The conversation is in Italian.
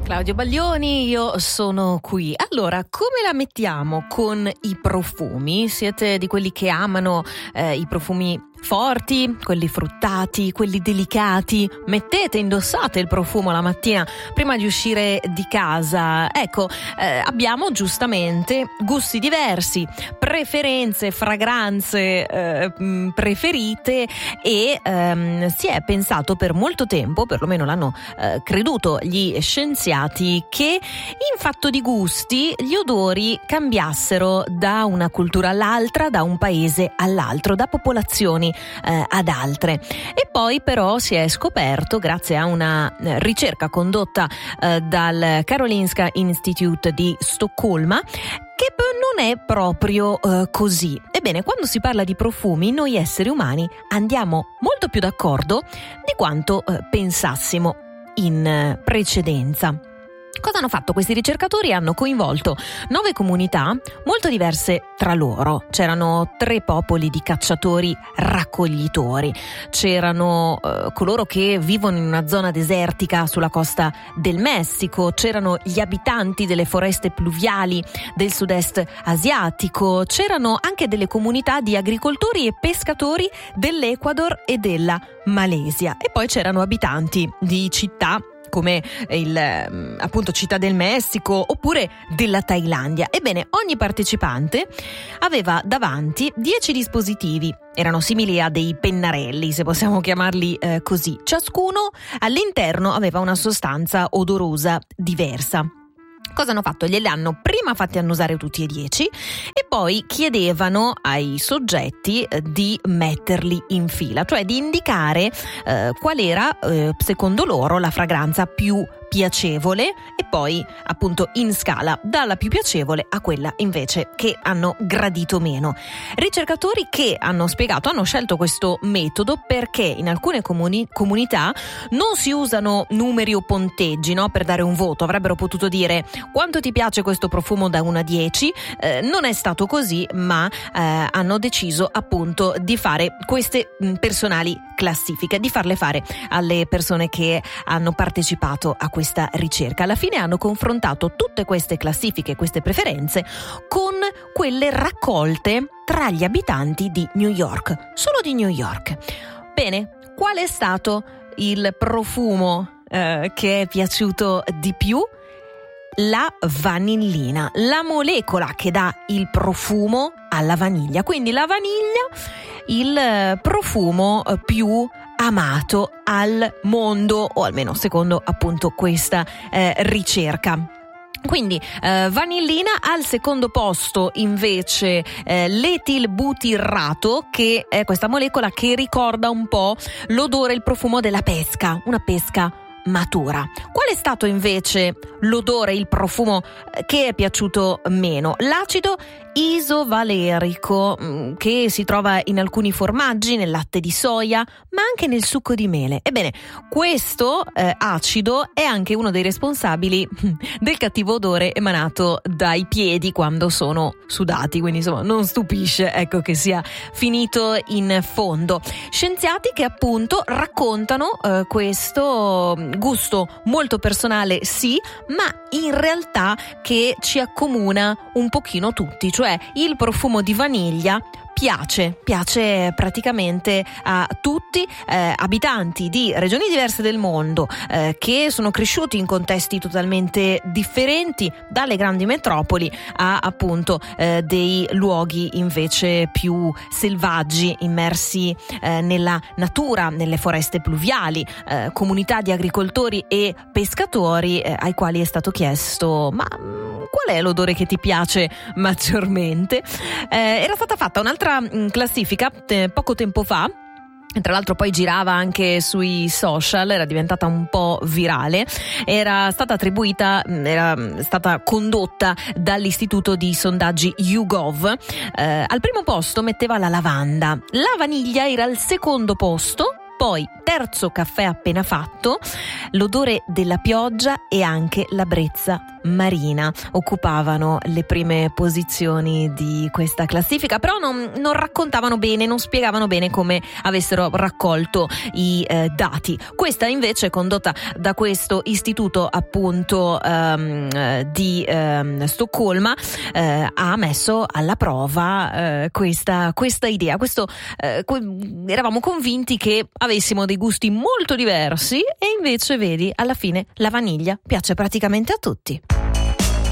Claudio Baglioni, io sono qui. Allora, come la mettiamo con i profumi? Siete di quelli che amano i profumi forti, quelli fruttati, quelli delicati? Indossate il profumo la mattina prima di uscire di casa? Ecco, abbiamo giustamente gusti diversi, preferenze, fragranze preferite e si è pensato per molto tempo, perlomeno l'hanno creduto gli scienziati, che in fatto di gusti gli odori cambiassero da una cultura all'altra, da un paese all'altro, da popolazioni ad altre. E poi però si è scoperto, grazie a una ricerca condotta dal Karolinska Institute di Stoccolma, che non è proprio così. Ebbene, quando si parla di profumi, noi esseri umani andiamo molto più d'accordo di quanto pensassimo in precedenza. Cosa hanno fatto questi ricercatori? Hanno coinvolto 9 comunità molto diverse tra loro. C'erano 3 popoli di cacciatori raccoglitori. C'erano coloro che vivono in una zona desertica sulla costa del Messico. C'erano gli abitanti delle foreste pluviali del sud-est asiatico. C'erano anche delle comunità di agricoltori e pescatori dell'Ecuador e della Malesia. E poi c'erano abitanti di città come appunto Città del Messico oppure della Thailandia. Ebbene, ogni partecipante aveva davanti 10 dispositivi. Erano simili a dei pennarelli, se possiamo chiamarli così. Ciascuno all'interno aveva una sostanza odorosa diversa. Cosa hanno fatto? Glieli hanno prima fatti annusare tutti e 10 e poi chiedevano ai soggetti di metterli in fila, cioè di indicare qual era secondo loro la fragranza più piacevole e poi appunto in scala dalla più piacevole a quella invece che hanno gradito meno. Ricercatori che hanno scelto questo metodo perché in alcune comunità non si usano numeri o ponteggi, no, per dare un voto. Avrebbero potuto dire quanto ti piace questo profumo da 1 a 10, non è stato così, ma hanno deciso appunto di fare queste personali classifiche, di farle fare alle persone che hanno partecipato a questa ricerca. Alla fine hanno confrontato tutte queste classifiche, queste preferenze, con quelle raccolte tra gli abitanti di New York, solo di New York. Bene, qual è stato il profumo che è piaciuto di più? La vanillina, la molecola che dà il profumo alla vaniglia. Quindi la vaniglia, il profumo più amato al mondo, o almeno secondo appunto questa ricerca. Quindi vanillina. Al secondo posto invece l'etilbutirrato, che è questa molecola che ricorda un po' l'odore, il profumo della pesca, una pesca matura. Qual è stato invece l'odore, il profumo che è piaciuto meno? L'acido isovalerico, che si trova in alcuni formaggi, nel latte di soia, ma anche nel succo di mele. Ebbene, questo acido è anche uno dei responsabili del cattivo odore emanato dai piedi quando sono sudati, quindi insomma non stupisce, ecco, che sia finito in fondo. Scienziati che appunto raccontano questo gusto molto personale, sì, ma in realtà che ci accomuna un pochino tutti, cioè il profumo di vaniglia piace praticamente a tutti, abitanti di regioni diverse del mondo, che sono cresciuti in contesti totalmente differenti, dalle grandi metropoli a appunto dei luoghi invece più selvaggi, immersi nella natura, nelle foreste pluviali, comunità di agricoltori e pescatori ai quali è stato chiesto: ma qual è l'odore che ti piace maggiormente? Era stata fatta un'altra classifica poco tempo fa. Tra l'altro poi girava anche sui social, era diventata un po' virale, era stata condotta dall'istituto di sondaggi YouGov. Al primo posto metteva la lavanda, la vaniglia era al secondo posto, Poi, terzo caffè appena fatto, l'odore della pioggia e anche la brezza marina occupavano le prime posizioni di questa classifica, però non raccontavano bene, non spiegavano bene come avessero raccolto i dati. Questa invece, condotta da questo istituto appunto di Stoccolma, ha messo alla prova questa idea. Eravamo convinti che avessimo dei gusti molto diversi e invece, vedi, alla fine la vaniglia piace praticamente a tutti.